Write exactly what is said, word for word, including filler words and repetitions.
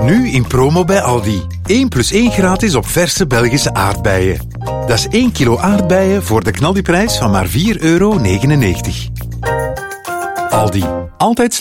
Nu in promo bij Aldi. één plus één gratis op verse Belgische aardbeien. Dat is één kilo aardbeien voor de knaldiprijs van maar vier euro negenennegentig. Aldi. Altijd